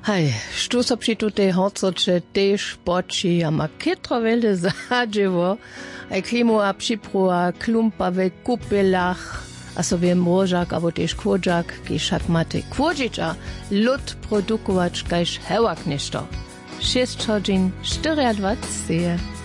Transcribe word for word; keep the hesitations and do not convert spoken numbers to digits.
Hej, što so pri tutej horcoče tež poči, a ma kytro vele zadživo, a klimu a připrua klumpa ve kupelach, a so wie mrožak, a wo tež kvodžak, ki šak mate kvodžiča, lud produkovač, kajž hewak ništo. šest hodin, dvadzieścia.